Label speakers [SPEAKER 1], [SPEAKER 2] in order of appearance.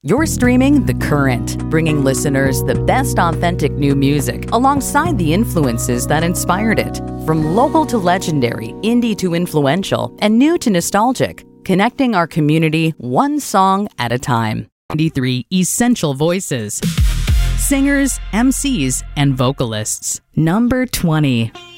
[SPEAKER 1] You're streaming The Current, bringing listeners the best authentic new music alongside the influences that inspired it. From local to legendary, indie to influential, and new to nostalgic, connecting our community one song at a time. 93 Essential Voices. Singers, MCs, and vocalists. Number 20.